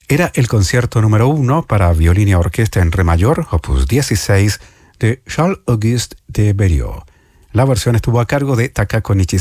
Era el concierto número 1 para violín y orquesta en re mayor, opus 16, de Charles-Auguste de Berlioz. La versión estuvo a cargo de Takako Nichizaki.